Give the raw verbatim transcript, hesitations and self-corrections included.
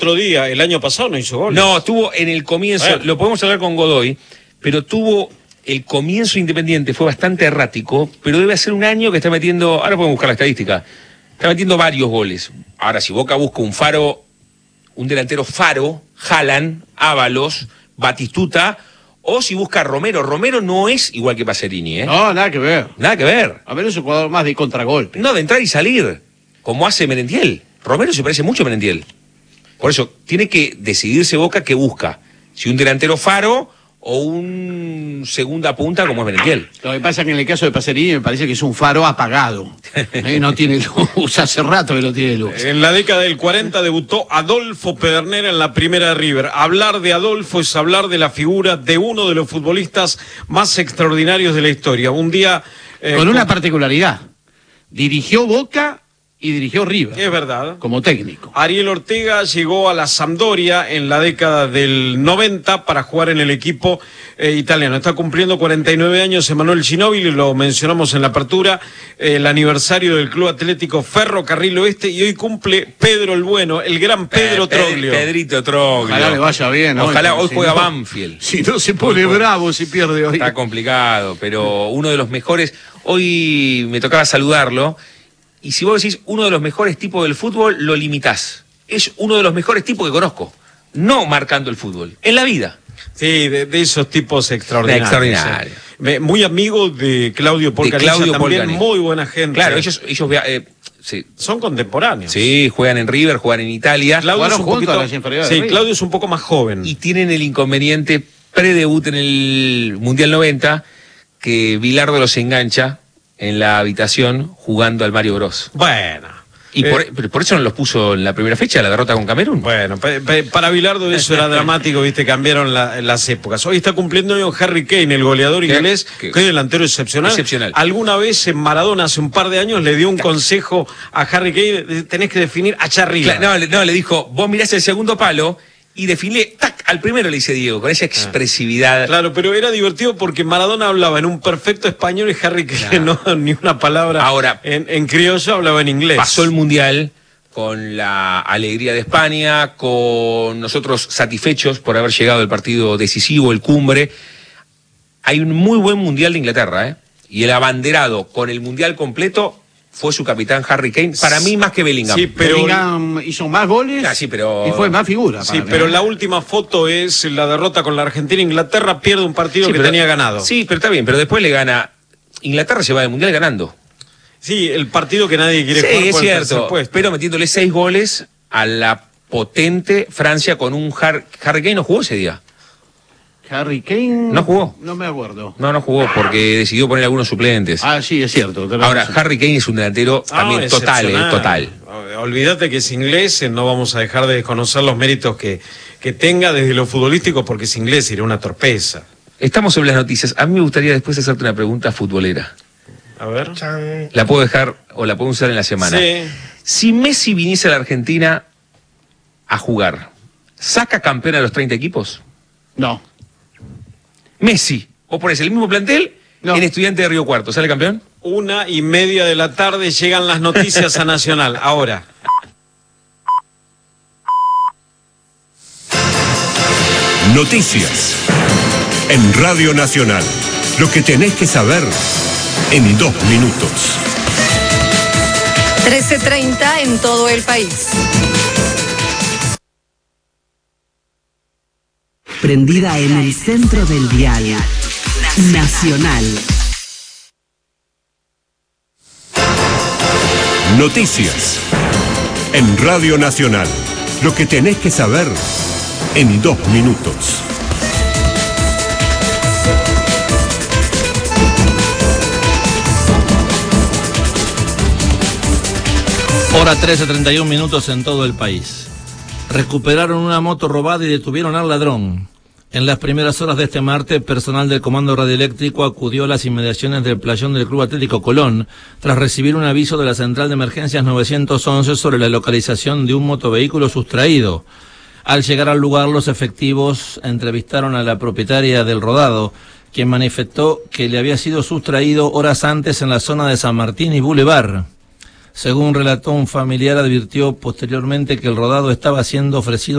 otro día, el año pasado no hizo goles. No, tuvo en el comienzo, bueno. Lo podemos hablar con Godoy, pero tuvo el comienzo Independiente, fue bastante errático, pero debe ser un año que está metiendo, ahora podemos buscar la estadística, está metiendo varios goles. Ahora, si Boca busca un Faro, un delantero Faro, Haaland, Ábalos, Batistuta, o si busca Romero. Romero no es igual que Pacerini, ¿eh? No, nada que ver. Nada que ver. A ver, es un jugador más de contragolpe. No, de entrar y salir, como hace Merentiel. Romero se parece mucho a Merentiel. Por eso, tiene que decidirse Boca qué busca. Si un delantero Faro o un segunda punta como es Merentiel. Lo que pasa es que en el caso de Pacerini me parece que es un Faro apagado. eh, no tiene luz, hace rato que no tiene luz. En la década del cuarenta debutó Adolfo Pedernera en la primera de River. Hablar de Adolfo es hablar de la figura de uno de los futbolistas más extraordinarios de la historia. Un día... Eh, con una con... particularidad. Dirigió Boca y dirigió River. Es verdad. Como técnico. Ariel Ortega llegó a la Sampdoria en la década del noventa para jugar en el equipo eh, italiano. Está cumpliendo cuarenta y nueve años Emanuel Ginóbili, lo mencionamos en la apertura, eh, el aniversario del Club Atlético Ferrocarril Oeste, y hoy cumple Pedro el Bueno, el gran Pedro eh, Troglio. Pedrito Troglio. Ojalá le vaya bien. Ojalá hoy, hoy si juega no, Banfield. Si no se pone hoy bravo juega. Si pierde hoy. Está complicado, pero uno de los mejores. Hoy me tocaba saludarlo. Y si vos decís uno de los mejores tipos del fútbol, lo limitás. Es uno de los mejores tipos que conozco. No marcando el fútbol, en la vida. Sí, de, de esos tipos extraordinarios. Extraordinario. Eh. Muy amigo de Claudio Polcaniza, también Polcani. Muy buena gente. Claro, ellos... ellos eh, sí. Son contemporáneos. Sí, juegan en River, juegan en Italia. Claudio es un poquito, sí, Claudio es un poco más joven. Y tienen el inconveniente pre-debut en el Mundial noventa, que Bilardo los engancha en la habitación jugando al Mario Bros. Bueno. Y eh, por, por eso no los puso en la primera fecha, la derrota con Camerún. Bueno, pa, pa, para Bilardo eso era dramático, viste, cambiaron la, las épocas. Hoy está cumpliendo años Harry Kane, el goleador ¿Qué? inglés, ¿Qué? que es delantero excepcional. Excepcional. Alguna vez en Maradona, hace un par de años, le dio un consejo a Harry Kane, tenés que definir allá arriba. Claro, no, no, le dijo, vos mirás el segundo palo y definile, tac, al primero le dice Diego, con esa expresividad. Claro, pero era divertido porque Maradona hablaba en un perfecto español y Harry Kane no, no ni una palabra. Ahora, en, en criollo hablaba en inglés. Pasó el Mundial con la alegría de España, con nosotros satisfechos por haber llegado al partido decisivo, el cumbre. Hay un muy buen Mundial de Inglaterra, ¿eh? Y el abanderado con el Mundial completo fue su capitán Harry Kane, para mí más que Bellingham. Sí, pero Bellingham hizo más goles ah, sí, pero... y fue más figura. Sí, pero la última foto es la derrota con la Argentina. Inglaterra pierde un partido sí, que pero, tenía ganado. Sí, pero está bien, pero después le gana... Inglaterra se va del Mundial ganando. Sí, el partido que nadie quiere sí, jugar es por cierto, pero metiéndole seis goles a la potente Francia con un Har Harry Kane no jugó ese día. Harry Kane... No jugó. No me acuerdo. No, no jugó porque decidió poner algunos suplentes. Ah, sí, es cierto. Ahora, Harry Kane es un delantero ah, también total, eh, total. Olvídate que es inglés, no vamos a dejar de desconocer los méritos que, que tenga desde lo futbolístico porque es inglés y era una torpeza. Estamos sobre las noticias. A mí me gustaría después hacerte una pregunta futbolera. A ver. La puedo dejar o la puedo usar en la semana. Sí. Si Messi viniese a la Argentina a jugar, ¿saca campeón a los treinta equipos? No. Messi, vos ponés el mismo plantel no. en Estudiante de Río Cuarto, ¿sale campeón? Una y media de la tarde llegan las noticias a Nacional. Ahora. Noticias en Radio Nacional. Lo que tenés que saber en dos minutos. trece treinta en todo el país. Prendida en el centro del dial. Nacional. Noticias en Radio Nacional. Lo que tenés que saber en dos minutos. Hora trece treinta y un minutos en todo el país. Recuperaron una moto robada y detuvieron al ladrón. En las primeras horas de este martes, personal del Comando Radioeléctrico acudió a las inmediaciones del playón del Club Atlético Colón, tras recibir un aviso de la Central de Emergencias novecientos once sobre la localización de un motovehículo sustraído. Al llegar al lugar, los efectivos entrevistaron a la propietaria del rodado, quien manifestó que le había sido sustraído horas antes en la zona de San Martín y Boulevard. Según relató un familiar, advirtió posteriormente que el rodado estaba siendo ofrecido